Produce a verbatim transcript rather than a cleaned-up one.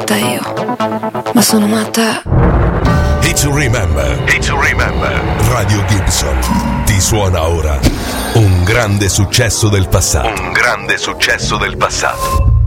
matta io, ma sono matta. Hit to remember, hit to remember. Radio Gibson ti suona ora un grande successo del passato. Un grande successo del passato.